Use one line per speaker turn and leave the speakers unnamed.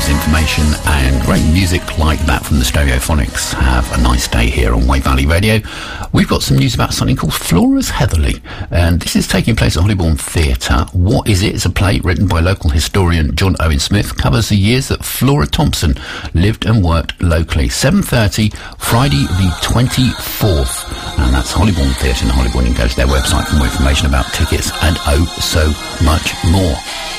news, information and great music like that from the Stereophonics. Have a nice day here on Wave Valley Radio. We've got some news about something called Flora's Heatherly, and this is taking place at Hollybourne Theatre. What is it? It's a play written by local historian John Owen Smith, covers the years that Flora Thompson lived and worked locally. 7:30, Friday the 24th, and that's Hollybourne Theatre in Hollybourne. You can go to their website for more information about tickets and oh so much more.